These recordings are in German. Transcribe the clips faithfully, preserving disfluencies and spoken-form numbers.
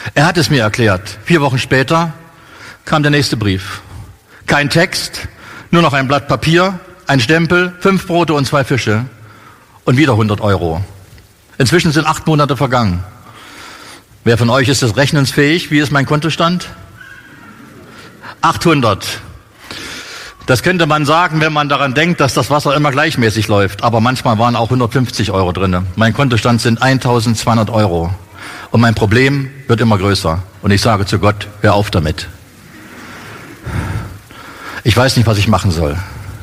Er hat es mir erklärt. Vier Wochen später kam der nächste Brief. Kein Text, nur noch ein Blatt Papier, ein Stempel, fünf Brote und zwei Fische und wieder hundert Euro. Inzwischen sind acht Monate vergangen. Wer von euch ist das rechnungsfähig? Wie ist mein Kontostand? achthundert. Das könnte man sagen, wenn man daran denkt, dass das Wasser immer gleichmäßig läuft. Aber manchmal waren auch hundertfünfzig Euro drin. Mein Kontostand sind eintausendzweihundert Euro. Und mein Problem wird immer größer. Und ich sage zu Gott, hör auf damit. Ich weiß nicht, was ich machen soll.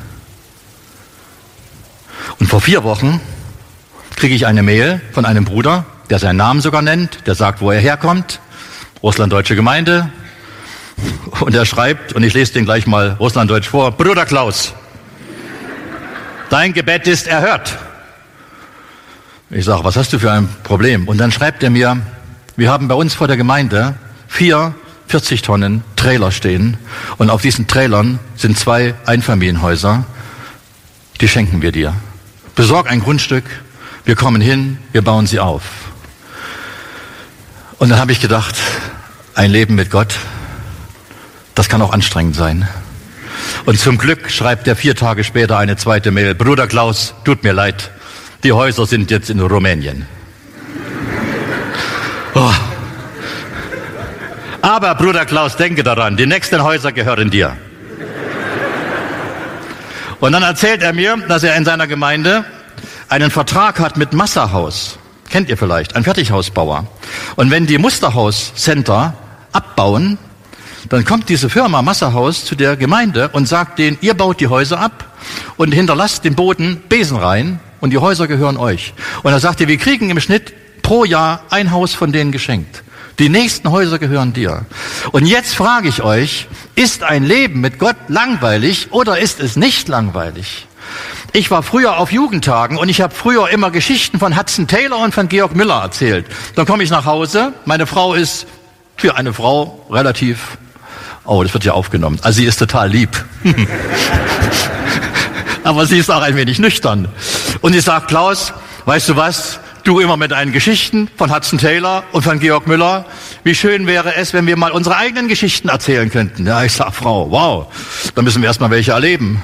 Und vor vier Wochen kriege ich eine Mail von einem Bruder, der seinen Namen sogar nennt, der sagt, wo er herkommt, Russlanddeutsche Gemeinde. Und er schreibt, und ich lese den gleich mal Russlanddeutsch vor, Bruder Klaus, dein Gebet ist erhört. Ich sage, was hast du für ein Problem? Und dann schreibt er mir, wir haben bei uns vor der Gemeinde vier vierzig Tonnen Trailer stehen und auf diesen Trailern sind zwei Einfamilienhäuser, die schenken wir dir. Besorg ein Grundstück, wir kommen hin, wir bauen sie auf. Und dann habe ich gedacht, ein Leben mit Gott, das kann auch anstrengend sein. Und zum Glück schreibt er vier Tage später eine zweite Mail, Bruder Klaus, tut mir leid, die Häuser sind jetzt in Rumänien. Oh. Aber Bruder Klaus, denke daran, die nächsten Häuser gehören dir. Und dann erzählt er mir, dass er in seiner Gemeinde einen Vertrag hat mit Massahaus. Kennt ihr vielleicht, ein Fertighausbauer. Und wenn die Musterhaus Center abbauen, dann kommt diese Firma Massahaus zu der Gemeinde und sagt denen, ihr baut die Häuser ab und hinterlasst den Boden Besen rein und die Häuser gehören euch. Und er sagte, wir kriegen im Schnitt pro Jahr ein Haus von denen geschenkt. Die nächsten Häuser gehören dir. Und jetzt frage ich euch, ist ein Leben mit Gott langweilig oder ist es nicht langweilig? Ich war früher auf Jugendtagen und ich habe früher immer Geschichten von Hudson Taylor und von Georg Müller erzählt. Dann komme ich nach Hause, meine Frau ist für eine Frau relativ, oh, das wird ja aufgenommen, also sie ist total lieb. Aber sie ist auch ein wenig nüchtern. Und sie sagt, Klaus, weißt du was? Du immer mit deinen Geschichten von Hudson Taylor und von Georg Müller. Wie schön wäre es, wenn wir mal unsere eigenen Geschichten erzählen könnten. Ja, ich sag, Frau, wow, dann müssen wir erstmal welche erleben.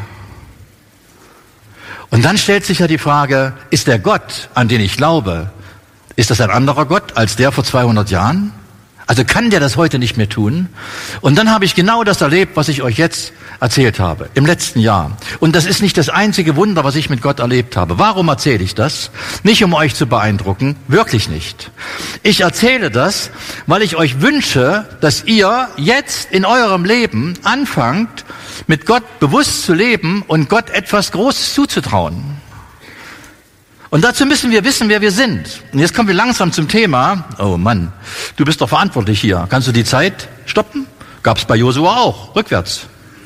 Und dann stellt sich ja die Frage, ist der Gott, an den ich glaube, ist das ein anderer Gott als der vor zweihundert Jahren? Also kann der das heute nicht mehr tun? Und dann habe ich genau das erlebt, was ich euch jetzt erzählt habe, im letzten Jahr. Und das ist nicht das einzige Wunder, was ich mit Gott erlebt habe. Warum erzähle ich das? Nicht, um euch zu beeindrucken, wirklich nicht. Ich erzähle das, weil ich euch wünsche, dass ihr jetzt in eurem Leben anfangt, mit Gott bewusst zu leben und Gott etwas Großes zuzutrauen. Und dazu müssen wir wissen, wer wir sind. Und jetzt kommen wir langsam zum Thema. Oh Mann, du bist doch verantwortlich hier. Kannst du die Zeit stoppen? Gab's bei Josua auch, rückwärts.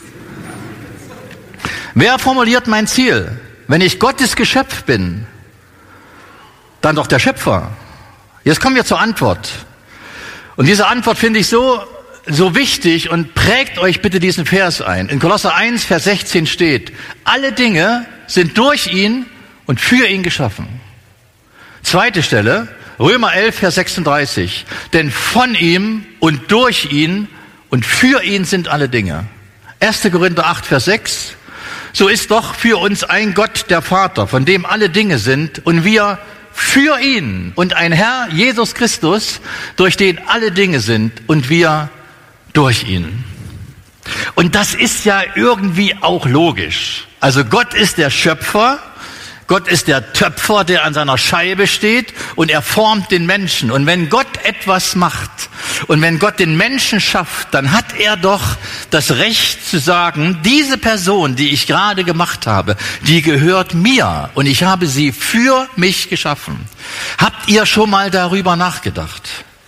Wer formuliert mein Ziel? Wenn ich Gottes Geschöpf bin, dann doch der Schöpfer. Jetzt kommen wir zur Antwort. Und diese Antwort finde ich so, so wichtig und prägt euch bitte diesen Vers ein. In Kolosser eins, Vers sechzehn steht, alle Dinge sind durch ihn und für ihn geschaffen. Zweite Stelle, Römer elf, Vers sechsunddreißig. Denn von ihm und durch ihn und für ihn sind alle Dinge. erster Korinther acht, Vers sechs. So ist doch für uns ein Gott, der Vater, von dem alle Dinge sind und wir für ihn und ein Herr, Jesus Christus, durch den alle Dinge sind und wir durch ihn. Und das ist ja irgendwie auch logisch. Also Gott ist der Schöpfer, Gott ist der Töpfer, der an seiner Scheibe steht und er formt den Menschen. Und wenn Gott etwas macht und wenn Gott den Menschen schafft, dann hat er doch das Recht zu sagen, diese Person, die ich gerade gemacht habe, die gehört mir und ich habe sie für mich geschaffen. Habt ihr schon mal darüber nachgedacht?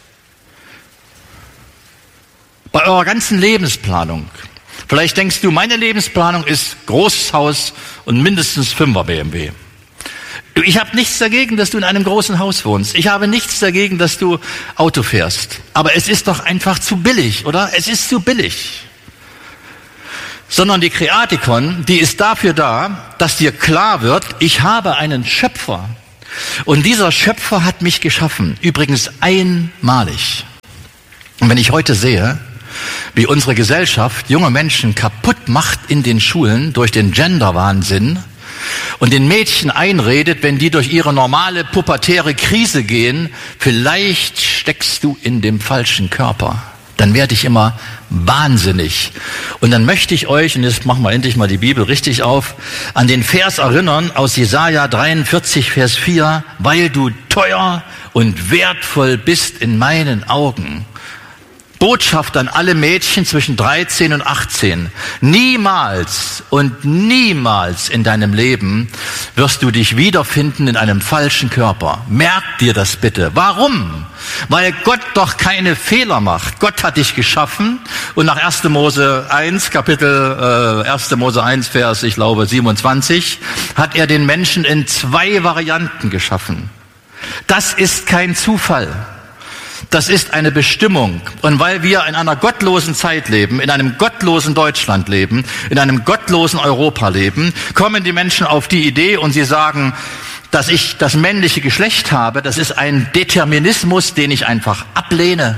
Bei eurer ganzen Lebensplanung. Vielleicht denkst du, meine Lebensplanung ist großes Haus und mindestens Fünfer B M W. Ich habe nichts dagegen, dass du in einem großen Haus wohnst. Ich habe nichts dagegen, dass du Auto fährst. Aber es ist doch einfach zu billig, oder? Es ist zu billig. Sondern die Kreatikon, die ist dafür da, dass dir klar wird, ich habe einen Schöpfer. Und dieser Schöpfer hat mich geschaffen. Übrigens einmalig. Und wenn ich heute sehe, wie unsere Gesellschaft junge Menschen kaputt macht in den Schulen durch den Gender-Wahnsinn und den Mädchen einredet, wenn die durch ihre normale pubertäre Krise gehen, vielleicht steckst du in dem falschen Körper. Dann werde ich immer wahnsinnig. Und dann möchte ich euch, und jetzt machen wir endlich mal die Bibel richtig auf, an den Vers erinnern aus Jesaja dreiundvierzig, Vers vier, weil du teuer und wertvoll bist in meinen Augen. Botschaft an alle Mädchen zwischen dreizehn und achtzehn. Niemals und niemals in deinem Leben wirst du dich wiederfinden in einem falschen Körper. Merk dir das bitte. Warum? Weil Gott doch keine Fehler macht. Gott hat dich geschaffen und nach erster Mose eins, Kapitel äh, erster Mose eins, Vers, ich glaube siebenundzwanzig, hat er den Menschen in zwei Varianten geschaffen. Das ist kein Zufall. Das ist eine Bestimmung. Und weil wir in einer gottlosen Zeit leben, in einem gottlosen Deutschland leben, in einem gottlosen Europa leben, kommen die Menschen auf die Idee und sie sagen, dass ich das männliche Geschlecht habe, das ist ein Determinismus, den ich einfach ablehne.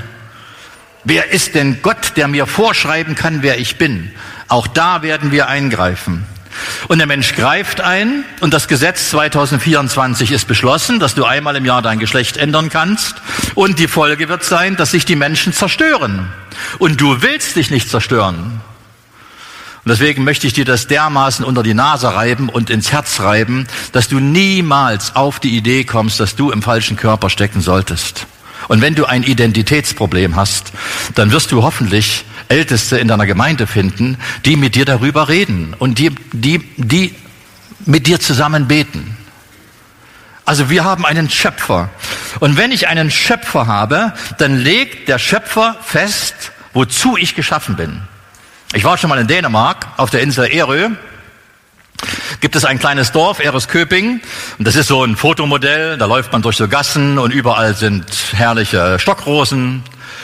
Wer ist denn Gott, der mir vorschreiben kann, wer ich bin? Auch da werden wir eingreifen. Und der Mensch greift ein und das Gesetz zweitausendvierundzwanzig ist beschlossen, dass du einmal im Jahr dein Geschlecht ändern kannst und die Folge wird sein, dass sich die Menschen zerstören und du willst dich nicht zerstören. Und deswegen möchte ich dir das dermaßen unter die Nase reiben und ins Herz reiben, dass du niemals auf die Idee kommst, dass du im falschen Körper stecken solltest. Und wenn du ein Identitätsproblem hast, dann wirst du hoffentlich Älteste in deiner Gemeinde finden, die mit dir darüber reden und die, die, die mit dir zusammen beten. Also wir haben einen Schöpfer. Und wenn ich einen Schöpfer habe, dann legt der Schöpfer fest, wozu ich geschaffen bin. Ich war schon mal in Dänemark, auf der Insel Ærø. Gibt es ein kleines Dorf, Ærøskøbing, und das ist so ein Fotomodell, da läuft man durch so Gassen und überall sind herrliche Stockrosen.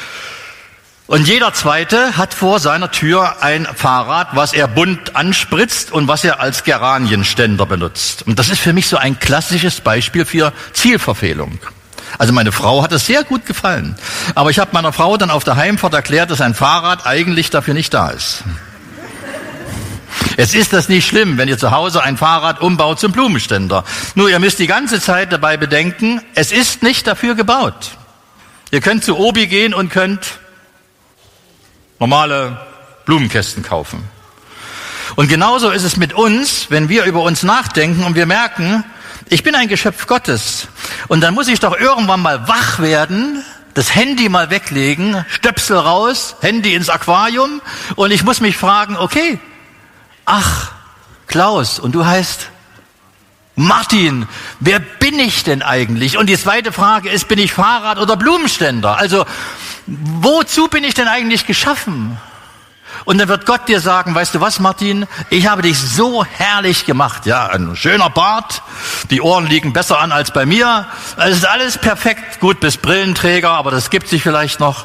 Und jeder Zweite hat vor seiner Tür ein Fahrrad, was er bunt anspritzt und was er als Geranienständer benutzt. Und das ist für mich so ein klassisches Beispiel für Zielverfehlung. Also meine Frau hat es sehr gut gefallen. Aber ich habe meiner Frau dann auf der Heimfahrt erklärt, dass ein Fahrrad eigentlich dafür nicht da ist. Jetzt ist das nicht schlimm, wenn ihr zu Hause ein Fahrrad umbaut zum Blumenständer. Nur ihr müsst die ganze Zeit dabei bedenken, es ist nicht dafür gebaut. Ihr könnt zu Obi gehen und könnt normale Blumenkästen kaufen. Und genauso ist es mit uns, wenn wir über uns nachdenken und wir merken, ich bin ein Geschöpf Gottes. Und dann muss ich doch irgendwann mal wach werden, das Handy mal weglegen, Stöpsel raus, Handy ins Aquarium und ich muss mich fragen, okay, ach, Klaus, und du heißt Martin, wer bin ich denn eigentlich? Und die zweite Frage ist, bin ich Fahrrad oder Blumenständer? Also, wozu bin ich denn eigentlich geschaffen? Und dann wird Gott dir sagen, weißt du was, Martin, ich habe dich so herrlich gemacht. Ja, ein schöner Bart, die Ohren liegen besser an als bei mir. Es ist alles perfekt, gut bis Brillenträger, aber das gibt sich vielleicht noch.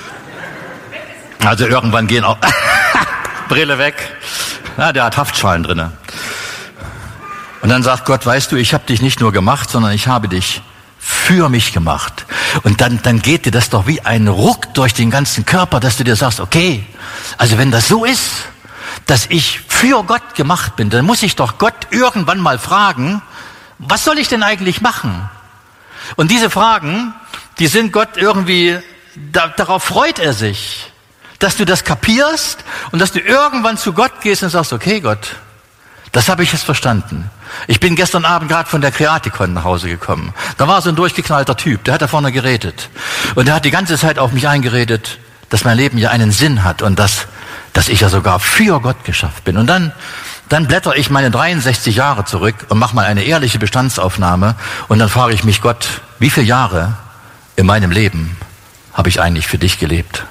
Also irgendwann gehen auch Brille weg. Ja, der hat Haftschalen drinne. Und dann sagt Gott, weißt du, ich habe dich nicht nur gemacht, sondern ich habe dich für mich gemacht. Und dann, dann geht dir das doch wie ein Ruck durch den ganzen Körper, dass du dir sagst, okay, also wenn das so ist, dass ich für Gott gemacht bin, dann muss ich doch Gott irgendwann mal fragen, was soll ich denn eigentlich machen? Und diese Fragen, die sind Gott irgendwie, da, darauf freut er sich, dass du das kapierst und dass du irgendwann zu Gott gehst und sagst, okay Gott, das habe ich jetzt verstanden. Ich bin gestern Abend gerade von der Kreatikon nach Hause gekommen. Da war so ein durchgeknallter Typ, der hat da vorne geredet. Und der hat die ganze Zeit auf mich eingeredet, dass mein Leben ja einen Sinn hat und dass, dass ich ja sogar für Gott geschafft bin. Und dann, dann blätter ich meine dreiundsechzig Jahre zurück und mache mal eine ehrliche Bestandsaufnahme. Und dann frage ich mich, Gott, wie viele Jahre in meinem Leben habe ich eigentlich für dich gelebt?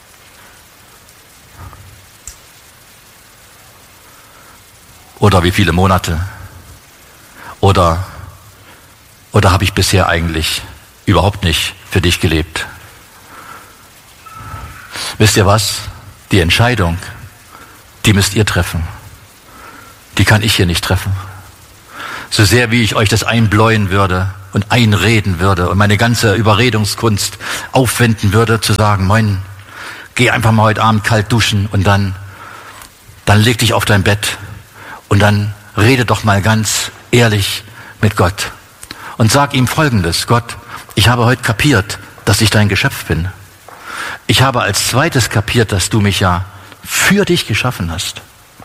Oder wie viele Monate? Oder, oder habe ich bisher eigentlich überhaupt nicht für dich gelebt? Wisst ihr was? Die Entscheidung, die müsst ihr treffen. Die kann ich hier nicht treffen. So sehr wie ich euch das einbläuen würde und einreden würde und meine ganze Überredungskunst aufwenden würde, zu sagen, moin, geh einfach mal heute Abend kalt duschen und dann, dann leg dich auf dein Bett und dann rede doch mal ganz ehrlich mit Gott und sag ihm Folgendes: Gott, ich habe heute kapiert, dass ich dein Geschöpf bin. Ich habe als zweites kapiert, dass du mich ja für dich geschaffen hast.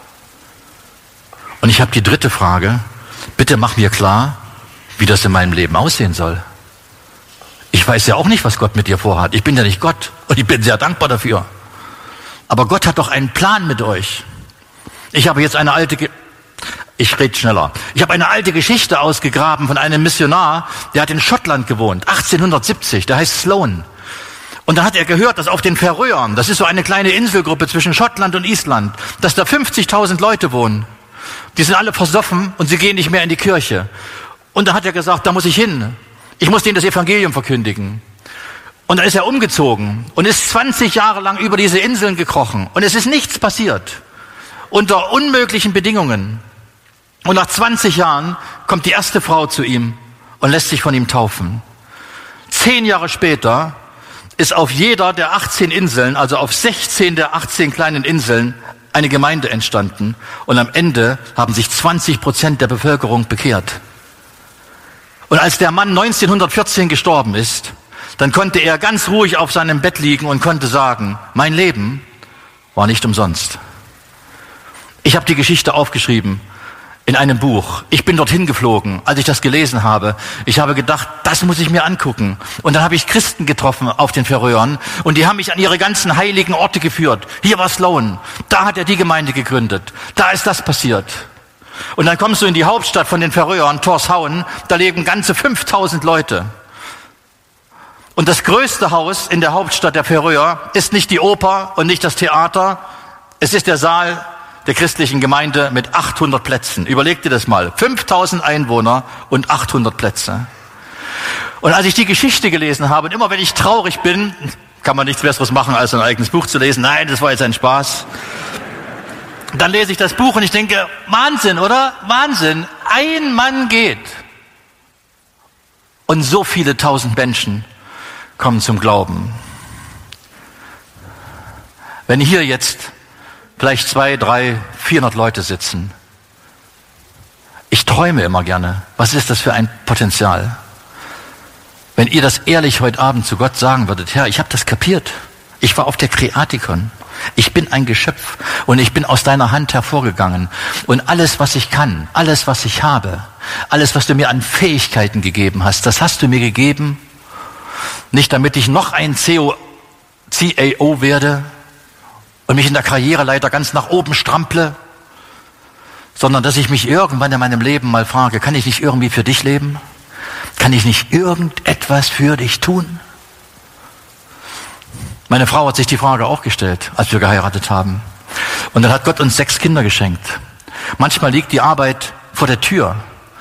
Und ich habe die dritte Frage: Bitte mach mir klar, wie das in meinem Leben aussehen soll. Ich weiß ja auch nicht, was Gott mit dir vorhat. Ich bin ja nicht Gott und ich bin sehr dankbar dafür. Aber Gott hat doch einen Plan mit euch. Ich habe jetzt eine alte, Ge- ich rede schneller. Ich habe eine alte Geschichte ausgegraben von einem Missionar, der hat in Schottland gewohnt, achtzehnhundertsiebzig, der heißt Sloan. Und dann hat er gehört, dass auf den Färöern, das ist so eine kleine Inselgruppe zwischen Schottland und Island, dass da fünfzigtausend Leute wohnen. Die sind alle versoffen und sie gehen nicht mehr in die Kirche. Und da hat er gesagt, da muss ich hin. Ich muss denen das Evangelium verkündigen. Und dann ist er umgezogen und ist zwanzig Jahre lang über diese Inseln gekrochen. Und es ist nichts passiert. Unter unmöglichen Bedingungen. Und nach zwanzig Jahren kommt die erste Frau zu ihm und lässt sich von ihm taufen. Zehn Jahre später ist auf jeder der achtzehn Inseln, also auf sechzehn der achtzehn kleinen Inseln, eine Gemeinde entstanden. Und am Ende haben sich zwanzig Prozent der Bevölkerung bekehrt. Und als der Mann neunzehnhundertvierzehn gestorben ist, dann konnte er ganz ruhig auf seinem Bett liegen und konnte sagen, mein Leben war nicht umsonst. Ich habe die Geschichte aufgeschrieben in einem Buch. Ich bin dorthin geflogen, als ich das gelesen habe. Ich habe gedacht, das muss ich mir angucken. Und dann habe ich Christen getroffen auf den Färöern und die haben mich an ihre ganzen heiligen Orte geführt. Hier war Sloan, da hat er die Gemeinde gegründet, da ist das passiert. Und dann kommst du in die Hauptstadt von den Färöern, Tórshavn, da leben ganze fünftausend Leute. Und das größte Haus in der Hauptstadt der Färöer ist nicht die Oper und nicht das Theater, es ist der Saal der christlichen Gemeinde mit achthundert Plätzen. Überleg dir das mal, fünftausend Einwohner und achthundert Plätze. Und als ich die Geschichte gelesen habe, und immer wenn ich traurig bin, kann man nichts Besseres machen, als ein eigenes Buch zu lesen. Nein, das war jetzt ein Spaß. Dann lese ich das Buch und ich denke, Wahnsinn, oder? Wahnsinn. Ein Mann geht. Und so viele tausend Menschen kommen zum Glauben. Wenn hier jetzt vielleicht zwei, drei, vierhundert Leute sitzen, ich träume immer gerne. Was ist das für ein Potenzial? Wenn ihr das ehrlich heute Abend zu Gott sagen würdet, Herr, ich habe das kapiert. Ich war auf der Kreatikon. Ich bin ein Geschöpf und ich bin aus deiner Hand hervorgegangen. Und alles, was ich kann, alles, was ich habe, alles, was du mir an Fähigkeiten gegeben hast, das hast du mir gegeben, nicht damit ich noch ein C A O werde und mich in der Karriereleiter ganz nach oben strample, sondern dass ich mich irgendwann in meinem Leben mal frage, kann ich nicht irgendwie für dich leben? Kann ich nicht irgendetwas für dich tun? Meine Frau hat sich die Frage auch gestellt, als wir geheiratet haben. Und dann hat Gott uns sechs Kinder geschenkt. Manchmal liegt die Arbeit vor der Tür.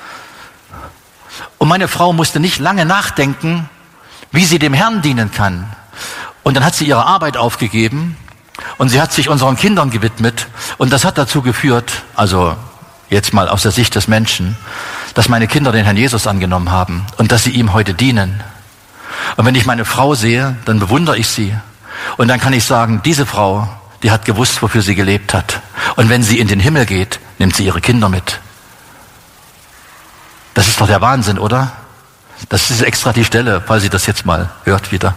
Und meine Frau musste nicht lange nachdenken, wie sie dem Herrn dienen kann. Und dann hat sie ihre Arbeit aufgegeben und sie hat sich unseren Kindern gewidmet. Und das hat dazu geführt, also jetzt mal aus der Sicht des Menschen, dass meine Kinder den Herrn Jesus angenommen haben und dass sie ihm heute dienen. Und wenn ich meine Frau sehe, dann bewundere ich sie. Und dann kann ich sagen, diese Frau, die hat gewusst, wofür sie gelebt hat. Und wenn sie in den Himmel geht, nimmt sie ihre Kinder mit. Das ist doch der Wahnsinn, oder? Das ist extra die Stelle, falls sie das jetzt mal hört wieder.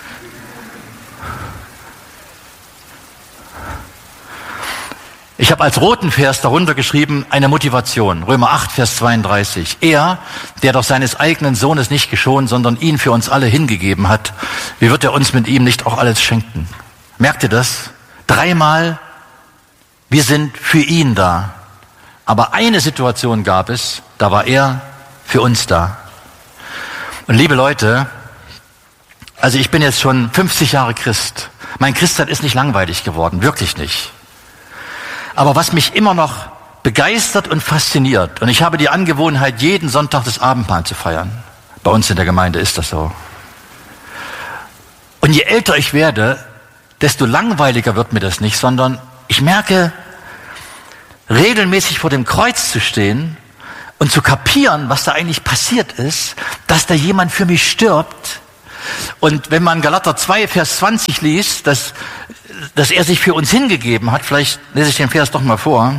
Ich habe als roten Vers darunter geschrieben, eine Motivation. Römer acht, Vers zweiunddreißig. Er, der doch seines eigenen Sohnes nicht geschont, sondern ihn für uns alle hingegeben hat, wie wird er uns mit ihm nicht auch alles schenken? Merkt ihr das? Dreimal, wir sind für ihn da. Aber eine Situation gab es, da war er für uns da. Und liebe Leute, also ich bin jetzt schon fünfzig Jahre Christ. Mein Christsein ist nicht langweilig geworden, wirklich nicht. Aber was mich immer noch begeistert und fasziniert, und ich habe die Angewohnheit, jeden Sonntag das Abendmahl zu feiern. Bei uns in der Gemeinde ist das so. Und je älter ich werde, desto langweiliger wird mir das nicht, sondern ich merke, regelmäßig vor dem Kreuz zu stehen und zu kapieren, was da eigentlich passiert ist, dass da jemand für mich stirbt. Und wenn man Galater zwei, Vers zwanzig liest, dass dass er sich für uns hingegeben hat. Vielleicht lese ich den Vers doch mal vor.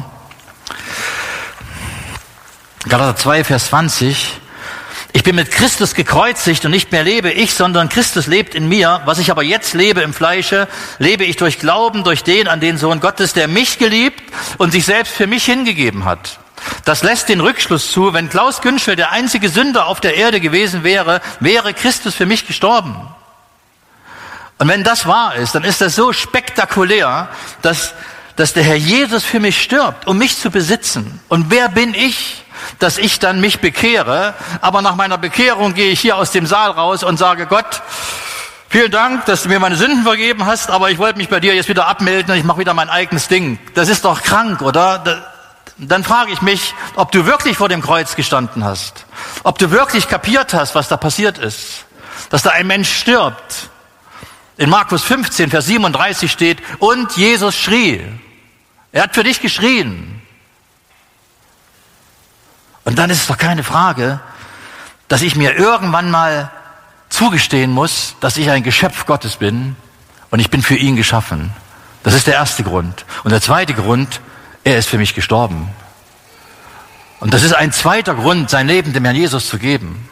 Galater zwei, Vers zwanzig. Ich bin mit Christus gekreuzigt und nicht mehr lebe ich, sondern Christus lebt in mir. Was ich aber jetzt lebe im Fleische, lebe ich durch Glauben, durch den an den Sohn Gottes, der mich geliebt und sich selbst für mich hingegeben hat. Das lässt den Rückschluss zu, wenn Klaus Günschel der einzige Sünder auf der Erde gewesen wäre, wäre Christus für mich gestorben. Und wenn das wahr ist, dann ist das so spektakulär, dass, dass der Herr Jesus für mich stirbt, um mich zu besitzen. Und wer bin ich, dass ich dann mich bekehre, aber nach meiner Bekehrung gehe ich hier aus dem Saal raus und sage, Gott, vielen Dank, dass du mir meine Sünden vergeben hast, aber ich wollte mich bei dir jetzt wieder abmelden und ich mache wieder mein eigenes Ding. Das ist doch krank, oder? Dann frage ich mich, ob du wirklich vor dem Kreuz gestanden hast, ob du wirklich kapiert hast, was da passiert ist, dass da ein Mensch stirbt. In Markus fünfzehn, Vers siebenunddreißig steht, und Jesus schrie. Er hat für dich geschrien. Und dann ist es doch keine Frage, dass ich mir irgendwann mal zugestehen muss, dass ich ein Geschöpf Gottes bin und ich bin für ihn geschaffen. Das ist der erste Grund. Und der zweite Grund, er ist für mich gestorben. Und das ist ein zweiter Grund, sein Leben dem Herrn Jesus zu geben.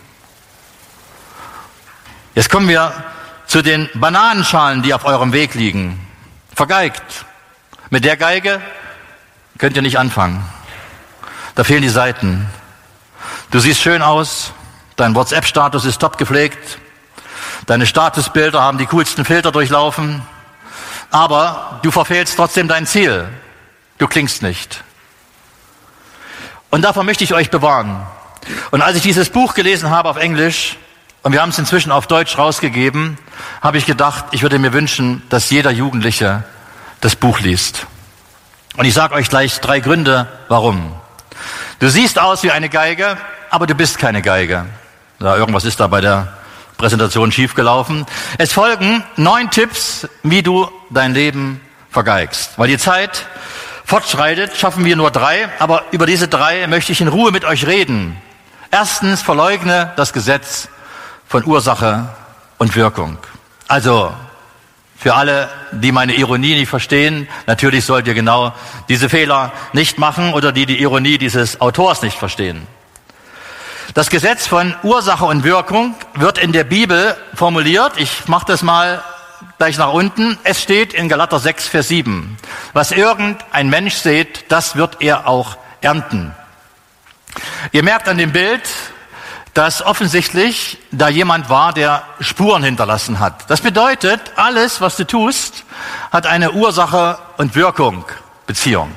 Jetzt kommen wir zu den Bananenschalen, die auf eurem Weg liegen. Vergeigt. Mit der Geige könnt ihr nicht anfangen. Da fehlen die Saiten. Du siehst schön aus, dein WhatsApp-Status ist top gepflegt, deine Statusbilder haben die coolsten Filter durchlaufen, aber du verfehlst trotzdem dein Ziel. Du klingst nicht. Und davor möchte ich euch bewahren. Und als ich dieses Buch gelesen habe auf Englisch, und wir haben es inzwischen auf Deutsch rausgegeben, habe ich gedacht, ich würde mir wünschen, dass jeder Jugendliche das Buch liest. Und ich sage euch gleich drei Gründe, warum. Du siehst aus wie eine Geige, aber du bist keine Geige. Ja, irgendwas ist da bei der Präsentation schiefgelaufen. Es folgen neun Tipps, wie du dein Leben vergeigst. Weil die Zeit fortschreitet, schaffen wir nur drei, aber über diese drei möchte ich in Ruhe mit euch reden. Erstens, verleugne das Gesetz von Ursache und Wirkung. Also, für alle, die meine Ironie nicht verstehen, natürlich sollt ihr genau diese Fehler nicht machen oder die die Ironie dieses Autors nicht verstehen. Das Gesetz von Ursache und Wirkung wird in der Bibel formuliert. Ich mache das mal gleich nach unten. Es steht in Galater sechs, Vers sieben. Was irgendein Mensch sät, das wird er auch ernten. Ihr merkt an dem Bild, dass offensichtlich da jemand war, der Spuren hinterlassen hat. Das bedeutet, alles, was du tust, hat eine Ursache und Wirkung, Beziehung.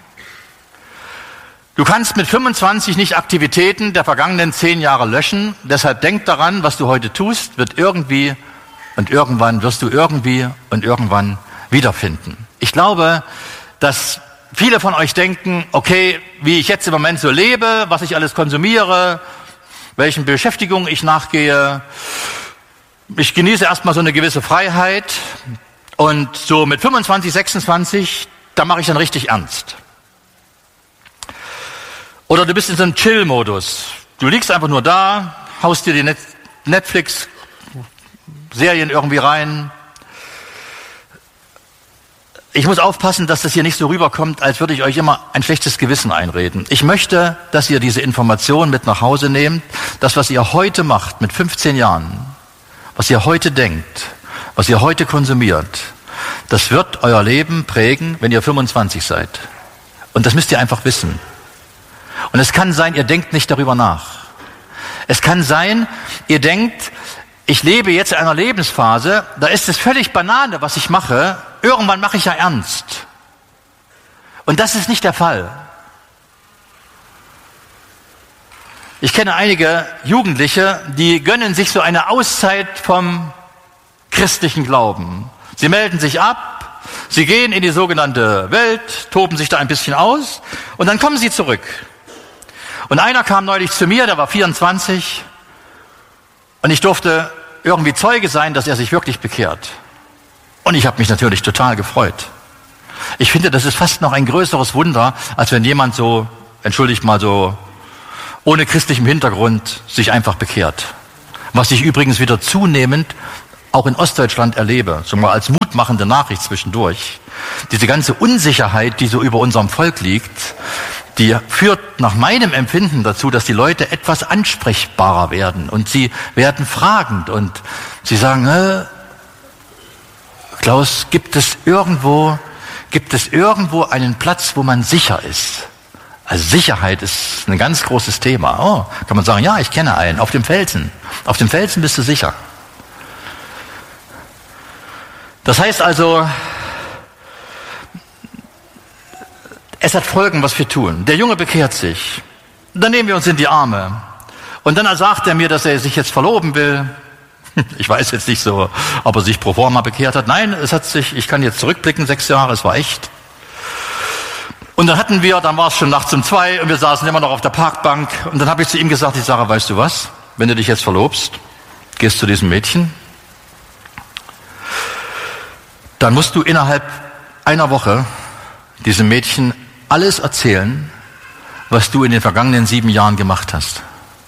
Du kannst mit fünfundzwanzig nicht Aktivitäten der vergangenen zehn Jahre löschen. Deshalb denk daran, was du heute tust, wird irgendwie und irgendwann wirst du irgendwie und irgendwann wiederfinden. Ich glaube, dass viele von euch denken, okay, wie ich jetzt im Moment so lebe, was ich alles konsumiere, welchen Beschäftigungen ich nachgehe. Ich genieße erstmal so eine gewisse Freiheit und so mit fünfundzwanzig, sechsundzwanzig, da mache ich dann richtig ernst. Oder du bist in so einem Chill-Modus. Du liegst einfach nur da, haust dir die Net- Netflix-Serien irgendwie rein. Ich muss aufpassen, dass das hier nicht so rüberkommt, als würde ich euch immer ein schlechtes Gewissen einreden. Ich möchte, dass ihr diese Informationen mit nach Hause nehmt. Das, was ihr heute macht, mit fünfzehn Jahren, was ihr heute denkt, was ihr heute konsumiert, das wird euer Leben prägen, wenn ihr fünfundzwanzig seid. Und das müsst ihr einfach wissen. Und es kann sein, ihr denkt nicht darüber nach. Es kann sein, ihr denkt, ich lebe jetzt in einer Lebensphase, da ist es völlig Banane, was ich mache. Irgendwann mache ich ja ernst. Und das ist nicht der Fall. Ich kenne einige Jugendliche, die gönnen sich so eine Auszeit vom christlichen Glauben. Sie melden sich ab, sie gehen in die sogenannte Welt, toben sich da ein bisschen aus und dann kommen sie zurück. Und einer kam neulich zu mir, der war vierundzwanzig und ich durfte irgendwie Zeuge sein, dass er sich wirklich bekehrt. Und ich habe mich natürlich total gefreut. Ich finde, das ist fast noch ein größeres Wunder, als wenn jemand so, entschuldigt mal so, ohne christlichem Hintergrund sich einfach bekehrt. Was sich übrigens wieder zunehmend auch in Ostdeutschland erlebe, so mal als mutmachende Nachricht zwischendurch, diese ganze Unsicherheit, die so über unserem Volk liegt, die führt nach meinem Empfinden dazu, dass die Leute etwas ansprechbarer werden und sie werden fragend und sie sagen, äh, Klaus, gibt es irgendwo, gibt es irgendwo einen Platz, wo man sicher ist? Also Sicherheit ist ein ganz großes Thema. Oh, kann man sagen, ja, ich kenne einen, auf dem Felsen. Auf dem Felsen bist du sicher. Das heißt also, es hat Folgen, was wir tun. Der Junge bekehrt sich. Dann nehmen wir uns in die Arme. Und dann sagt er mir, dass er sich jetzt verloben will. Ich weiß jetzt nicht so, ob er sich pro forma bekehrt hat. Nein, es hat sich, ich kann jetzt zurückblicken, sechs Jahre, es war echt. Und dann hatten wir, dann war es schon nachts um zwei und wir saßen immer noch auf der Parkbank. Und dann habe ich zu ihm gesagt, ich sage, weißt du was, wenn du dich jetzt verlobst, gehst zu diesem Mädchen, dann musst du innerhalb einer Woche diesem Mädchen alles erzählen, was du in den vergangenen sieben Jahren gemacht hast.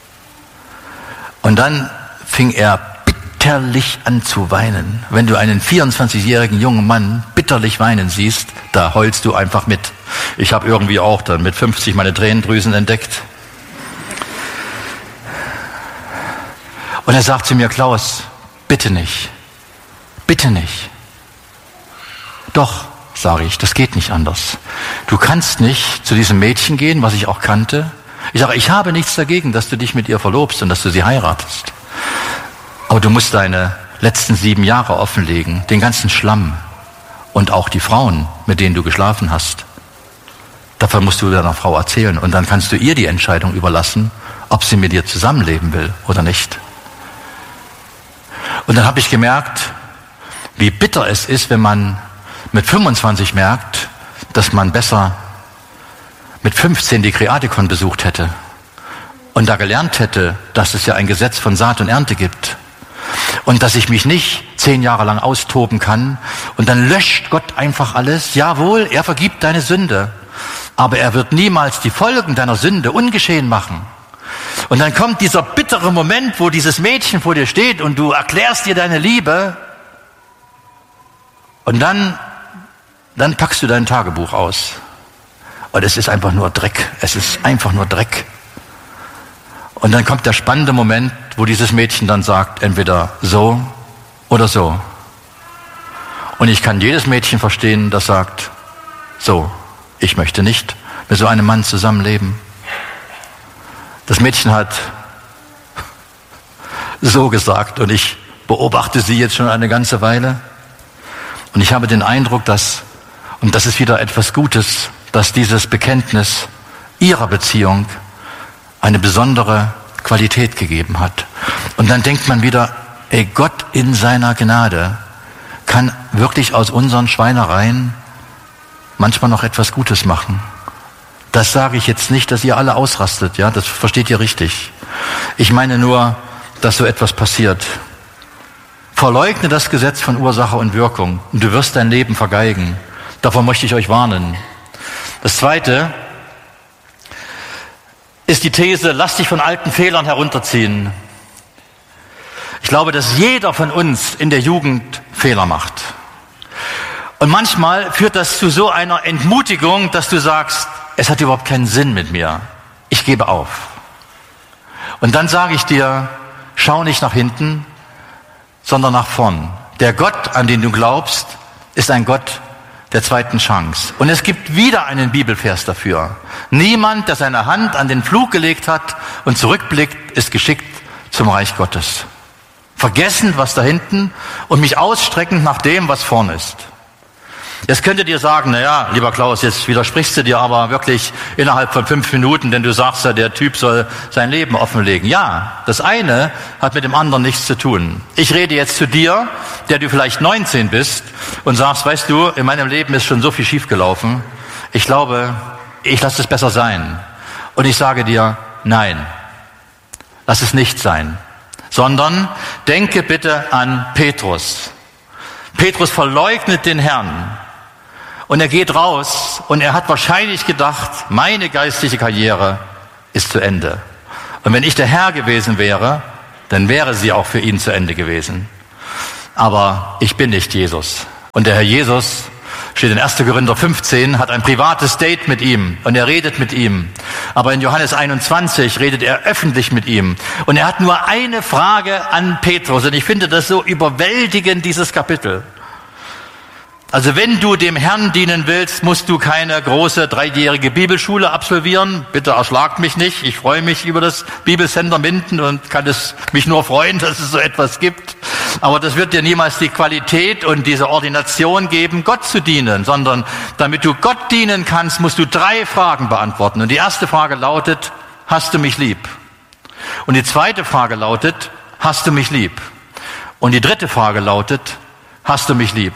Und dann fing er bitterlich an zu weinen. Wenn du einen vierundzwanzigjährigen jungen Mann bitterlich weinen siehst, da heulst du einfach mit. Ich habe irgendwie auch dann mit fünfzig meine Tränendrüsen entdeckt. Und er sagt zu mir, Klaus, bitte nicht, bitte nicht. Doch, sage ich, das geht nicht anders. Du kannst nicht zu diesem Mädchen gehen, was ich auch kannte. Ich sage, ich habe nichts dagegen, dass du dich mit ihr verlobst und dass du sie heiratest. Aber du musst deine letzten sieben Jahre offenlegen, den ganzen Schlamm und auch die Frauen, mit denen du geschlafen hast. Davon musst du deiner Frau erzählen und dann kannst du ihr die Entscheidung überlassen, ob sie mit dir zusammenleben will oder nicht. Und dann habe ich gemerkt, wie bitter es ist, wenn man mit fünfundzwanzig merkt, dass man besser mit fünfzehn die Kreatikon besucht hätte und da gelernt hätte, dass es ja ein Gesetz von Saat und Ernte gibt und dass ich mich nicht zehn Jahre lang austoben kann und dann löscht Gott einfach alles. Jawohl, er vergibt deine Sünde, aber er wird niemals die Folgen deiner Sünde ungeschehen machen. Und dann kommt dieser bittere Moment, wo dieses Mädchen vor dir steht und du erklärst ihr deine Liebe und dann, dann packst du dein Tagebuch aus. Und es ist einfach nur Dreck. Es ist einfach nur Dreck. Und dann kommt der spannende Moment, wo dieses Mädchen dann sagt, entweder so oder so. Und ich kann jedes Mädchen verstehen, das sagt, so, ich möchte nicht mit so einem Mann zusammenleben. Das Mädchen hat so gesagt und ich beobachte sie jetzt schon eine ganze Weile. Und ich habe den Eindruck, dass, und das ist wieder etwas Gutes, dass dieses Bekenntnis ihrer Beziehung eine besondere Qualität gegeben hat. Und dann denkt man wieder, ey, Gott in seiner Gnade kann wirklich aus unseren Schweinereien manchmal noch etwas Gutes machen. Das sage ich jetzt nicht, dass ihr alle ausrastet, ja, das versteht ihr richtig. Ich meine nur, dass so etwas passiert. Verleugne das Gesetz von Ursache und Wirkung und du wirst dein Leben vergeigen. Davor möchte ich euch warnen. Das Zweite ist die These, lass dich von alten Fehlern herunterziehen. Ich glaube, dass jeder von uns in der Jugend Fehler macht. Und manchmal führt das zu so einer Entmutigung, dass du sagst, es hat überhaupt keinen Sinn mit mir. Ich gebe auf. Und dann sage ich dir, schau nicht nach hinten, sondern nach vorn. Der Gott, an den du glaubst, ist ein Gott der zweiten Chance. Und es gibt wieder einen Bibelvers dafür. Niemand, der seine Hand an den Pflug gelegt hat und zurückblickt, ist geschickt zum Reich Gottes. Vergessend, was da hinten und mich ausstreckend nach dem, was vorn ist. Jetzt könntet ihr sagen, naja, lieber Klaus, jetzt widersprichst du dir aber wirklich innerhalb von fünf Minuten, denn du sagst ja, der Typ soll sein Leben offenlegen. Ja, das eine hat mit dem anderen nichts zu tun. Ich rede jetzt zu dir, der du vielleicht neunzehn bist und sagst, weißt du, in meinem Leben ist schon so viel schiefgelaufen. Ich glaube, ich lasse es besser sein. Und ich sage dir, nein, lass es nicht sein. Sondern denke bitte an Petrus. Petrus verleugnet den Herrn. Und er geht raus und er hat wahrscheinlich gedacht, meine geistliche Karriere ist zu Ende. Und wenn ich der Herr gewesen wäre, dann wäre sie auch für ihn zu Ende gewesen. Aber ich bin nicht Jesus. Und der Herr Jesus, steht in erster Korinther fünfzehn, hat ein privates Date mit ihm und er redet mit ihm. Aber in Johannes einundzwanzig redet er öffentlich mit ihm. Und er hat nur eine Frage an Petrus. Und ich finde das so überwältigend, dieses Kapitel. Also wenn du dem Herrn dienen willst, musst du keine große dreijährige Bibelschule absolvieren. Bitte erschlagt mich nicht. Ich freue mich über das Bibelcenter Minden und kann es mich nur freuen, dass es so etwas gibt. Aber das wird dir niemals die Qualität und diese Ordination geben, Gott zu dienen, sondern damit du Gott dienen kannst, musst du drei Fragen beantworten. Und die erste Frage lautet, hast du mich lieb? Und die zweite Frage lautet, hast du mich lieb? Und die dritte Frage lautet, hast du mich lieb?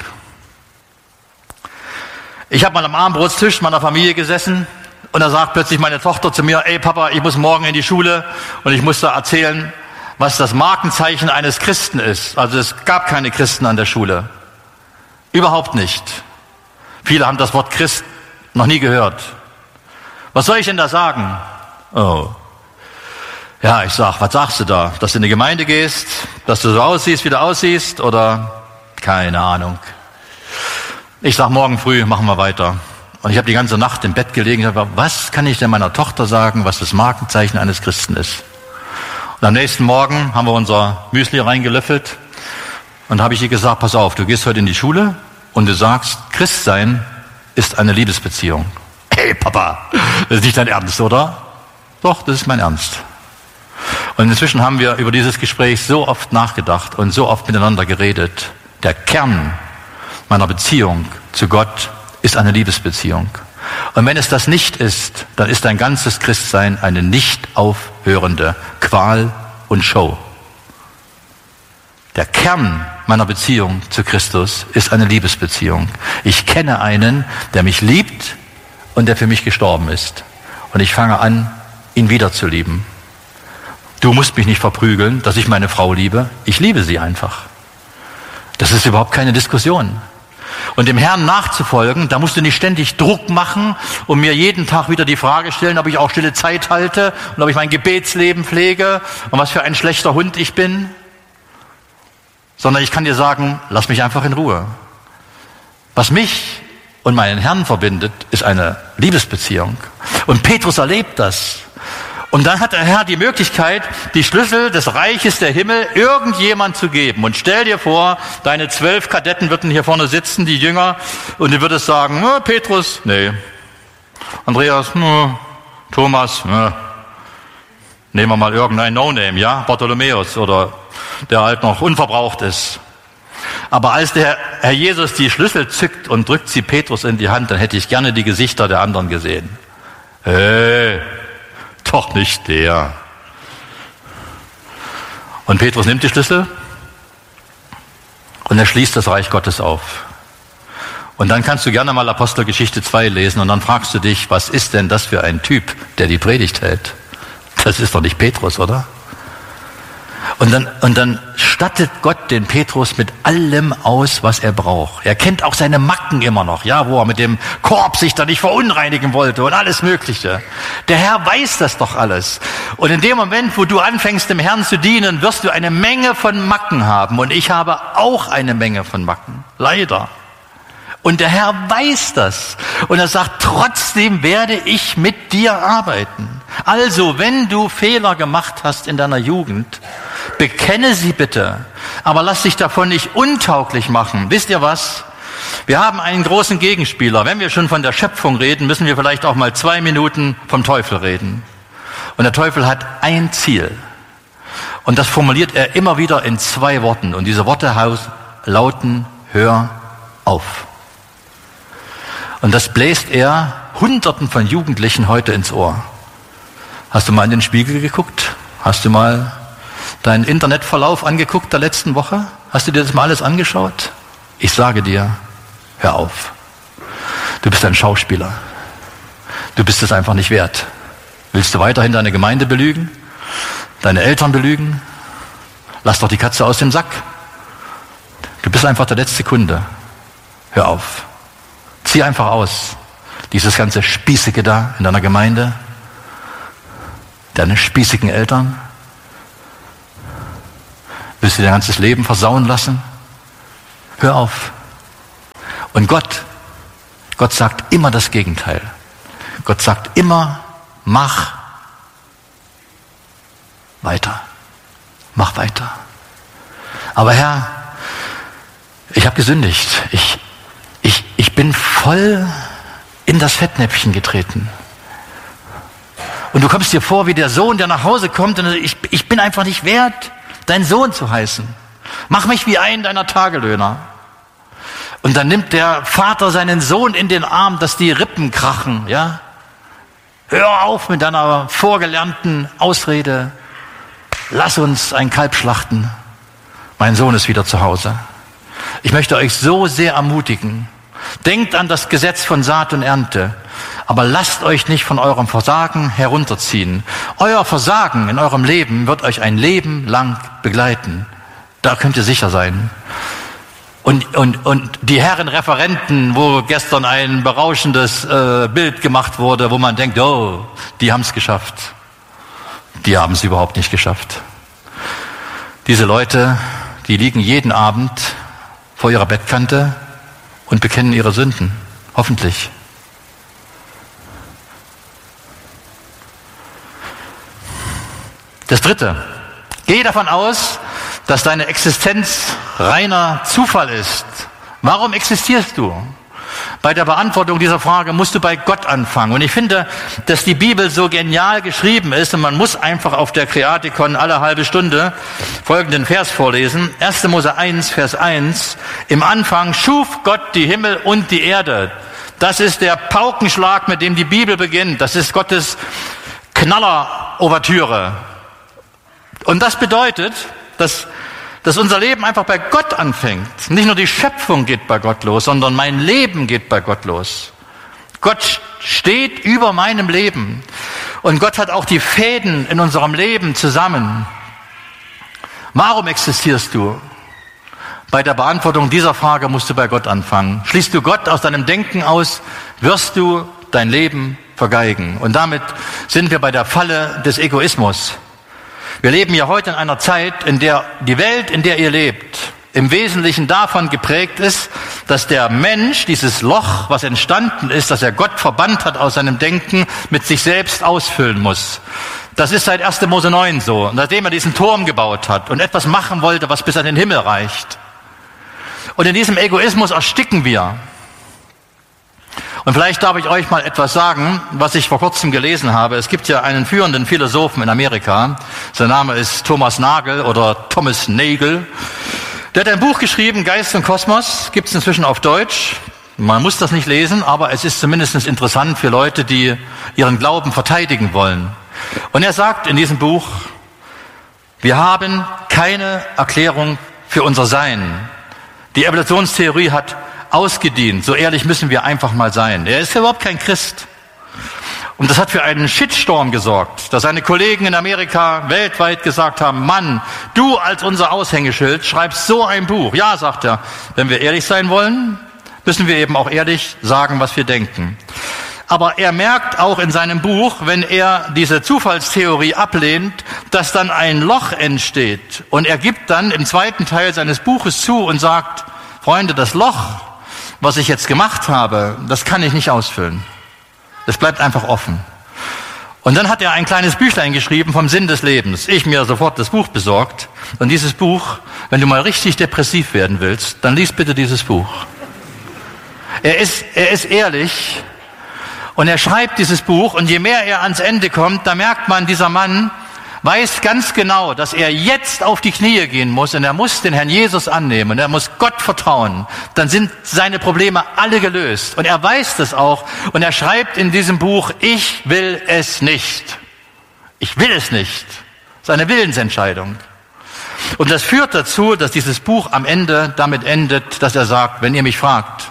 Ich habe mal am Abendbrotstisch meiner Familie gesessen und da sagt plötzlich meine Tochter zu mir, ey Papa, ich muss morgen in die Schule und ich muss da erzählen, was das Markenzeichen eines Christen ist. Also es gab keine Christen an der Schule. Überhaupt nicht. Viele haben das Wort Christ noch nie gehört. Was soll ich denn da sagen? Oh. Ja, ich sag, was sagst du da? Dass du in die Gemeinde gehst, dass du so aussiehst, wie du aussiehst oder keine Ahnung. Ich sag, morgen früh machen wir weiter. Und ich habe die ganze Nacht im Bett gelegen. Ich hab, was kann ich denn meiner Tochter sagen, was das Markenzeichen eines Christen ist? Und am nächsten Morgen haben wir unser Müsli reingelöffelt und habe ich ihr gesagt, pass auf, du gehst heute in die Schule und du sagst, Christsein ist eine Liebesbeziehung. Hey Papa, das ist nicht dein Ernst, oder? Doch, das ist mein Ernst. Und inzwischen haben wir über dieses Gespräch so oft nachgedacht und so oft miteinander geredet. Der Kern meiner Beziehung zu Gott ist eine Liebesbeziehung. Und wenn es das nicht ist, dann ist dein ganzes Christsein eine nicht aufhörende Qual und Show. Der Kern meiner Beziehung zu Christus ist eine Liebesbeziehung. Ich kenne einen, der mich liebt und der für mich gestorben ist. Und ich fange an, ihn wieder zu lieben. Du musst mich nicht verprügeln, dass ich meine Frau liebe. Ich liebe sie einfach. Das ist überhaupt keine Diskussion. Und dem Herrn nachzufolgen, da musst du nicht ständig Druck machen und mir jeden Tag wieder die Frage stellen, ob ich auch stille Zeit halte und ob ich mein Gebetsleben pflege und was für ein schlechter Hund ich bin. Sondern ich kann dir sagen, lass mich einfach in Ruhe. Was mich und meinen Herrn verbindet, ist eine Liebesbeziehung. Und Petrus erlebt das. Und dann hat der Herr die Möglichkeit, die Schlüssel des Reiches der Himmel irgendjemand zu geben. Und stell dir vor, deine zwölf Kadetten würden hier vorne sitzen, die Jünger, und du würdest sagen, oh, Petrus, nee. Andreas, no. Thomas, no. Nehmen wir mal irgendein No-Name, ja? Bartholomäus oder der halt noch unverbraucht ist. Aber als der Herr Jesus die Schlüssel zückt und drückt sie Petrus in die Hand, dann hätte ich gerne die Gesichter der anderen gesehen. Hey. Doch nicht der. Und Petrus nimmt die Schlüssel und er schließt das Reich Gottes auf. Und dann kannst du gerne mal Apostelgeschichte zwei lesen und dann fragst du dich, was ist denn das für ein Typ, der die Predigt hält? Das ist doch nicht Petrus, oder? Und dann, und dann stattet Gott den Petrus mit allem aus, was er braucht. Er kennt auch seine Macken immer noch, ja, wo er mit dem Korb sich da nicht verunreinigen wollte und alles Mögliche. Der Herr weiß das doch alles. Und in dem Moment, wo du anfängst, dem Herrn zu dienen, wirst du eine Menge von Macken haben. Und ich habe auch eine Menge von Macken. Leider. Und der Herr weiß das. Und er sagt, trotzdem werde ich mit dir arbeiten. Also, wenn du Fehler gemacht hast in deiner Jugend, bekenne sie bitte. Aber lass dich davon nicht untauglich machen. Wisst ihr was? Wir haben einen großen Gegenspieler. Wenn wir schon von der Schöpfung reden, müssen wir vielleicht auch mal zwei Minuten vom Teufel reden. Und der Teufel hat ein Ziel. Und das formuliert er immer wieder in zwei Worten. Und diese Worte lauten, hör auf. Und das bläst er Hunderten von Jugendlichen heute ins Ohr. Hast du mal in den Spiegel geguckt? Hast du mal deinen Internetverlauf angeguckt der letzten Woche? Hast du dir das mal alles angeschaut? Ich sage dir, hör auf. Du bist ein Schauspieler. Du bist es einfach nicht wert. Willst du weiterhin deine Gemeinde belügen? Deine Eltern belügen? Lass doch die Katze aus dem Sack. Du bist einfach der letzte Kunde. Hör auf. Zieh einfach aus. Dieses ganze Spießige da in deiner Gemeinde. Deine spießigen Eltern. Willst du dein ganzes Leben versauen lassen? Hör auf. Und Gott, Gott sagt immer das Gegenteil. Gott sagt immer, mach weiter. Mach weiter. Aber Herr, ich habe gesündigt. Ich, ich, ich bin voll in das Fettnäpfchen getreten. Und du kommst dir vor wie der Sohn, der nach Hause kommt und ich, ich bin einfach nicht wert, dein Sohn zu heißen. Mach mich wie einen deiner Tagelöhner. Und dann nimmt der Vater seinen Sohn in den Arm, dass die Rippen krachen, ja? Hör auf mit deiner vorgelernten Ausrede. Lass uns ein Kalb schlachten. Mein Sohn ist wieder zu Hause. Ich möchte euch so sehr ermutigen. Denkt an das Gesetz von Saat und Ernte. Aber lasst euch nicht von eurem Versagen herunterziehen. Euer Versagen in eurem Leben wird euch ein Leben lang begleiten. Da könnt ihr sicher sein. Und, und, und die Herren Referenten, wo gestern ein berauschendes äh, Bild gemacht wurde, wo man denkt, oh, die haben es geschafft. Die haben es überhaupt nicht geschafft. Diese Leute, die liegen jeden Abend vor ihrer Bettkante und bekennen ihre Sünden. Hoffentlich. Das Dritte. Gehe davon aus, dass deine Existenz reiner Zufall ist. Warum existierst du? Bei der Beantwortung dieser Frage musst du bei Gott anfangen. Und ich finde, dass die Bibel so genial geschrieben ist und man muss einfach auf der Kreatikon alle halbe Stunde folgenden Vers vorlesen. erster Mose eins, Vers eins. Im Anfang schuf Gott die Himmel und die Erde. Das ist der Paukenschlag, mit dem die Bibel beginnt. Das ist Gottes Knaller-Ouvertüre. Und das bedeutet, dass, dass unser Leben einfach bei Gott anfängt. Nicht nur die Schöpfung geht bei Gott los, sondern mein Leben geht bei Gott los. Gott steht über meinem Leben. Und Gott hat auch die Fäden in unserem Leben zusammen. Warum existierst du? Bei der Beantwortung dieser Frage musst du bei Gott anfangen. Schließt du Gott aus deinem Denken aus, wirst du dein Leben vergeigen. Und damit sind wir bei der Falle des Egoismus. Wir leben ja heute in einer Zeit, in der die Welt, in der ihr lebt, im Wesentlichen davon geprägt ist, dass der Mensch dieses Loch, was entstanden ist, das er Gott verbannt hat aus seinem Denken, mit sich selbst ausfüllen muss. Das ist seit erster Mose neun so, nachdem er diesen Turm gebaut hat und etwas machen wollte, was bis an den Himmel reicht. Und in diesem Egoismus ersticken wir. Und vielleicht darf ich euch mal etwas sagen, was ich vor kurzem gelesen habe. Es gibt ja einen führenden Philosophen in Amerika. Sein Name ist Thomas Nagel oder Thomas Nagel. Der hat ein Buch geschrieben, Geist und Kosmos. Gibt es inzwischen auf Deutsch. Man muss das nicht lesen, aber es ist zumindest interessant für Leute, die ihren Glauben verteidigen wollen. Und er sagt in diesem Buch, wir haben keine Erklärung für unser Sein. Die Evolutionstheorie hat ausgedient. So ehrlich müssen wir einfach mal sein. Er ist überhaupt kein Christ. Und das hat für einen Shitstorm gesorgt, dass seine Kollegen in Amerika weltweit gesagt haben, Mann, du als unser Aushängeschild schreibst so ein Buch. Ja, sagt er, wenn wir ehrlich sein wollen, müssen wir eben auch ehrlich sagen, was wir denken. Aber er merkt auch in seinem Buch, wenn er diese Zufallstheorie ablehnt, dass dann ein Loch entsteht. Und er gibt dann im zweiten Teil seines Buches zu und sagt, Freunde, das Loch, was ich jetzt gemacht habe, das kann ich nicht ausfüllen. Das bleibt einfach offen. Und dann hat er ein kleines Büchlein geschrieben vom Sinn des Lebens. Ich mir sofort das Buch besorgt. Und dieses Buch, wenn du mal richtig depressiv werden willst, dann lies bitte dieses Buch. Er ist, er ist ehrlich und er schreibt dieses Buch. Und je mehr er ans Ende kommt, da merkt man, dieser Mann weiß ganz genau, dass er jetzt auf die Knie gehen muss und er muss den Herrn Jesus annehmen und er muss Gott vertrauen. Dann sind seine Probleme alle gelöst. Und er weiß das auch und er schreibt in diesem Buch, ich will es nicht. Ich will es nicht. Das ist eine Willensentscheidung. Und das führt dazu, dass dieses Buch am Ende damit endet, dass er sagt, wenn ihr mich fragt,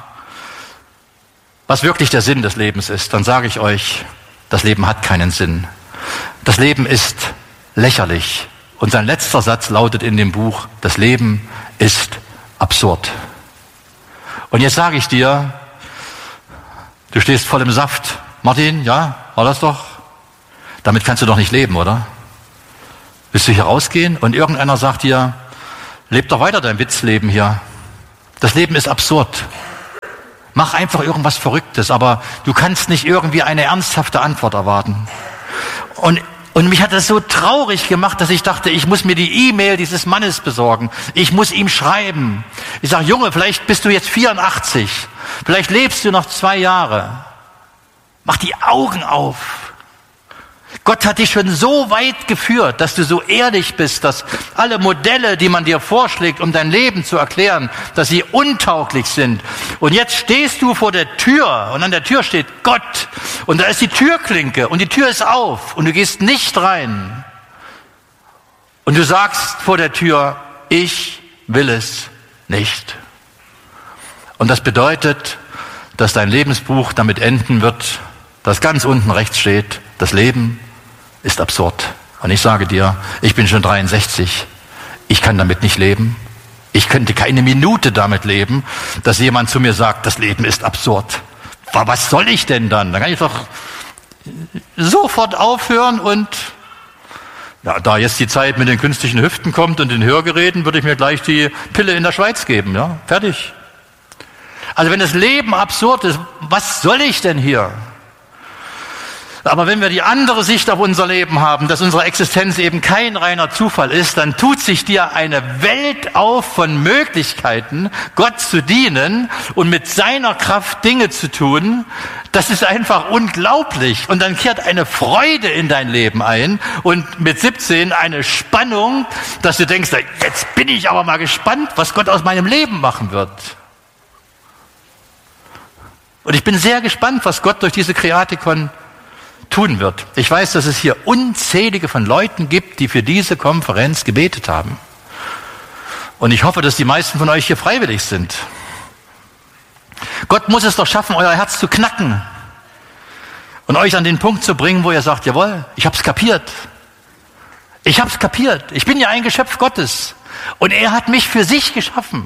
was wirklich der Sinn des Lebens ist, dann sage ich euch, das Leben hat keinen Sinn. Das Leben ist lächerlich. Und sein letzter Satz lautet in dem Buch, das Leben ist absurd. Und jetzt sage ich dir, du stehst voll im Saft. Martin, ja, war das doch? Damit kannst du doch nicht leben, oder? Willst du hier rausgehen und irgendeiner sagt dir, leb doch weiter dein Witzleben hier. Das Leben ist absurd. Mach einfach irgendwas Verrücktes, aber du kannst nicht irgendwie eine ernsthafte Antwort erwarten. Und, und mich hat das so traurig gemacht, dass ich dachte, ich muss mir die E-Mail dieses Mannes besorgen. Ich muss ihm schreiben. Ich sage, Junge, vielleicht bist du jetzt vierundachtzig. Vielleicht lebst du noch zwei Jahre. Mach die Augen auf. Gott hat dich schon so weit geführt, dass du so ehrlich bist, dass alle Modelle, die man dir vorschlägt, um dein Leben zu erklären, dass sie untauglich sind. Und jetzt stehst du vor der Tür und an der Tür steht Gott und da ist die Türklinke und die Tür ist auf und du gehst nicht rein. Und du sagst vor der Tür, ich will es nicht. Und das bedeutet, dass dein Lebensbuch damit enden wird, dass ganz unten rechts steht, das Leben ist absurd. Und ich sage dir, ich bin schon dreiundsechzig, ich kann damit nicht leben. Ich könnte keine Minute damit leben, dass jemand zu mir sagt, das Leben ist absurd. Was soll ich denn dann? Dann kann ich doch sofort aufhören und ja, da jetzt die Zeit mit den künstlichen Hüften kommt und den Hörgeräten, würde ich mir gleich die Pille in der Schweiz geben. Ja, fertig. Also wenn das Leben absurd ist, was soll ich denn hier? Aber wenn wir die andere Sicht auf unser Leben haben, dass unsere Existenz eben kein reiner Zufall ist, dann tut sich dir eine Welt auf von Möglichkeiten, Gott zu dienen und mit seiner Kraft Dinge zu tun. Das ist einfach unglaublich. Und dann kehrt eine Freude in dein Leben ein und mit siebzehn eine Spannung, dass du denkst, jetzt bin ich aber mal gespannt, was Gott aus meinem Leben machen wird. Und ich bin sehr gespannt, was Gott durch diese Kreatikon tun wird. Ich weiß, dass es hier unzählige von Leuten gibt, die für diese Konferenz gebetet haben. Und ich hoffe, dass die meisten von euch hier freiwillig sind. Gott muss es doch schaffen, euer Herz zu knacken und euch an den Punkt zu bringen, wo ihr sagt, jawohl, ich hab's kapiert. Ich hab's kapiert. Ich bin ja ein Geschöpf Gottes. Und er hat mich für sich geschaffen.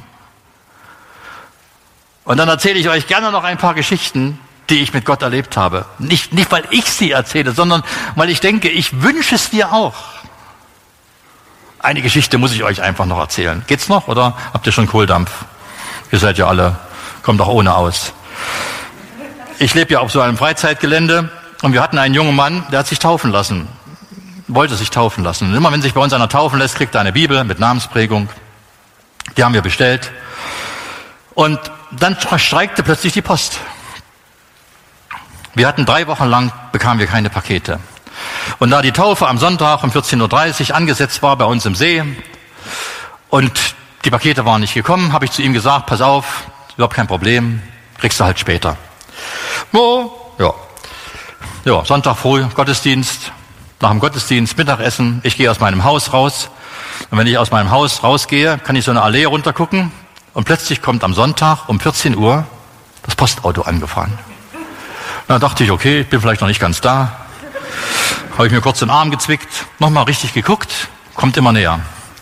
Und dann erzähle ich euch gerne noch ein paar Geschichten, die ich mit Gott erlebt habe. Nicht, nicht, weil ich sie erzähle, sondern weil ich denke, ich wünsche es dir auch. Eine Geschichte muss ich euch einfach noch erzählen. Geht's noch oder habt ihr schon Kohldampf? Ihr seid ja alle, kommt doch ohne aus. Ich lebe ja auf so einem Freizeitgelände und wir hatten einen jungen Mann, der hat sich taufen lassen. Wollte sich taufen lassen. Und immer wenn sich bei uns einer taufen lässt, kriegt er eine Bibel mit Namensprägung. Die haben wir bestellt. Und dann streikte plötzlich die Post. Wir hatten drei Wochen lang, bekamen wir keine Pakete. Und da die Taufe am Sonntag um vierzehn Uhr dreißig angesetzt war bei uns im See und die Pakete waren nicht gekommen, habe ich zu ihm gesagt, pass auf, überhaupt kein Problem, kriegst du halt später. Oh, ja. Ja, Sonntag früh, Gottesdienst, nach dem Gottesdienst, Mittagessen, ich gehe aus meinem Haus raus. Und wenn ich aus meinem Haus rausgehe, kann ich so eine Allee runtergucken und plötzlich kommt am Sonntag um vierzehn Uhr das Postauto angefahren. Da dachte ich, okay, ich bin vielleicht noch nicht ganz da. Habe ich mir kurz den Arm gezwickt, nochmal richtig geguckt, kommt immer näher.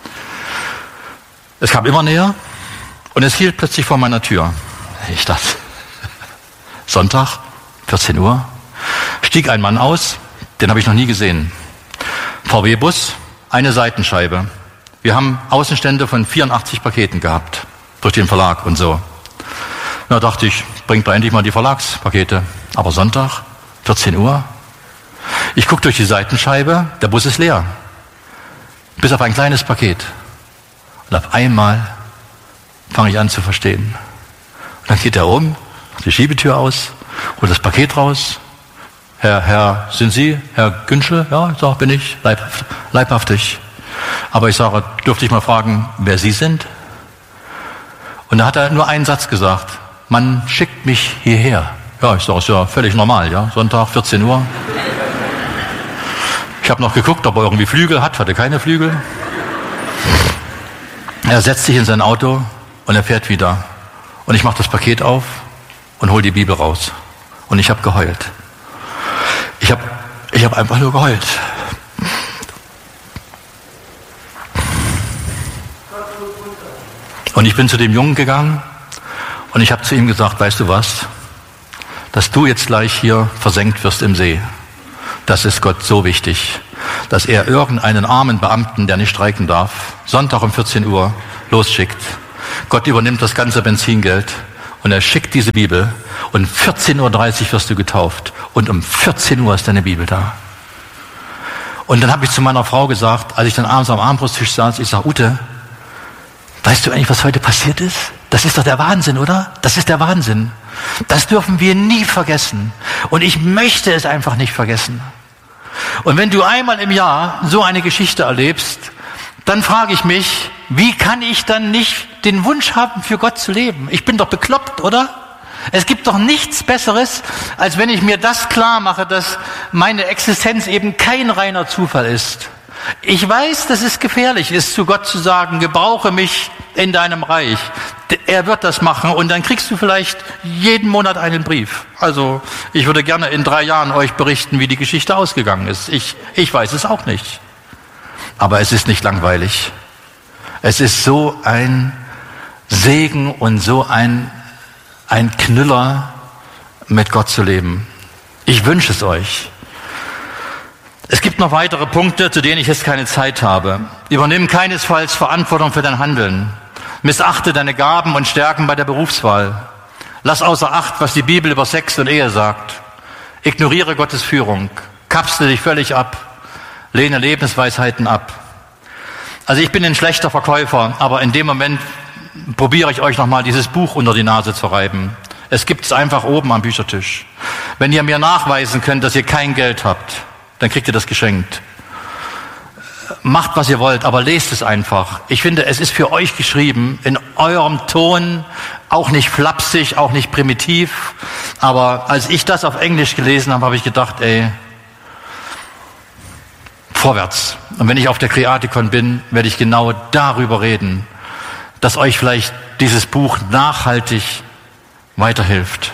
Es kam immer näher und es hielt plötzlich vor meiner Tür. Ich dachte, Sonntag, vierzehn Uhr, stieg ein Mann aus, den habe ich noch nie gesehen. V W-Bus, eine Seitenscheibe. Wir haben Außenstände von vierundachtzig Paketen gehabt, durch den Verlag und so. Da dachte ich, bringt da endlich mal die Verlagspakete. Aber Sonntag, vierzehn Uhr, ich gucke durch die Seitenscheibe, der Bus ist leer. Bis auf ein kleines Paket. Und auf einmal fange ich an zu verstehen. Und dann geht er um, macht die Schiebetür aus, holt das Paket raus. Herr, Herr, sind Sie, Herr Günschel? Ja, ich sage, bin ich, leibhaft, leibhaftig. Aber ich sage, dürfte ich mal fragen, wer Sie sind? Und da hat er nur einen Satz gesagt, man schickt mich hierher. Ja, ich sage, ist ja völlig normal, ja, Sonntag, vierzehn Uhr. Ich habe noch geguckt, ob er irgendwie Flügel hat, hatte keine Flügel. Er setzt sich in sein Auto und er fährt wieder. Und ich mache das Paket auf und hole die Bibel raus. Und ich habe geheult. Ich habe ich hab einfach nur geheult. Und ich bin zu dem Jungen gegangen und ich habe zu ihm gesagt, weißt du was, dass du jetzt gleich hier versenkt wirst im See. Das ist Gott so wichtig, dass er irgendeinen armen Beamten, der nicht streiken darf, Sonntag um vierzehn Uhr losschickt. Gott übernimmt das ganze Benzingeld und er schickt diese Bibel und vierzehn Uhr dreißig wirst du getauft und um vierzehn Uhr ist deine Bibel da. Und dann habe ich zu meiner Frau gesagt, als ich dann abends am Abendbrotstisch saß, ich sage, Ute, weißt du eigentlich, was heute passiert ist? Das ist doch der Wahnsinn, oder? Das ist der Wahnsinn. Das dürfen wir nie vergessen. Und ich möchte es einfach nicht vergessen. Und wenn du einmal im Jahr so eine Geschichte erlebst, dann frage ich mich, wie kann ich dann nicht den Wunsch haben, für Gott zu leben? Ich bin doch bekloppt, oder? Es gibt doch nichts Besseres, als wenn ich mir das klar mache, dass meine Existenz eben kein reiner Zufall ist. Ich weiß, dass es gefährlich ist, zu Gott zu sagen, gebrauche mich in deinem Reich. Er wird das machen und dann kriegst du vielleicht jeden Monat einen Brief. Also ich würde gerne in drei Jahren euch berichten, wie die Geschichte ausgegangen ist. Ich, ich weiß es auch nicht. Aber es ist nicht langweilig. Es ist so ein Segen und so ein, ein Knüller, mit Gott zu leben. Ich wünsche es euch. Es gibt noch weitere Punkte, zu denen ich jetzt keine Zeit habe. Übernimm keinesfalls Verantwortung für dein Handeln. Missachte deine Gaben und Stärken bei der Berufswahl. Lass außer Acht, was die Bibel über Sex und Ehe sagt. Ignoriere Gottes Führung. Kapsle dich völlig ab. Lehne Lebensweisheiten ab. Also ich bin ein schlechter Verkäufer, aber in dem Moment probiere ich euch nochmal dieses Buch unter die Nase zu reiben. Es gibt es einfach oben am Büchertisch. Wenn ihr mir nachweisen könnt, dass ihr kein Geld habt, dann kriegt ihr das geschenkt. Macht, was ihr wollt, aber lest es einfach. Ich finde, es ist für euch geschrieben, in eurem Ton, auch nicht flapsig, auch nicht primitiv. Aber als ich das auf Englisch gelesen habe, habe ich gedacht, ey, vorwärts. Und wenn ich auf der Kreatikon bin, werde ich genau darüber reden, dass euch vielleicht dieses Buch nachhaltig weiterhilft.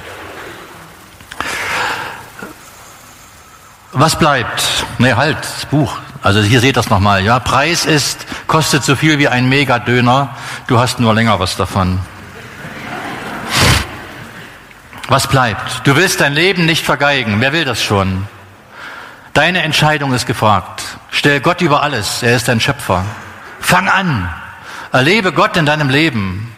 Was bleibt? Nee, halt, das Buch. Also hier seht ihr das nochmal. Ja, Preis ist, kostet so viel wie ein Megadöner. Du hast nur länger was davon. Was bleibt? Du willst dein Leben nicht vergeigen. Wer will das schon? Deine Entscheidung ist gefragt. Stell Gott über alles. Er ist dein Schöpfer. Fang an. Erlebe Gott in deinem Leben.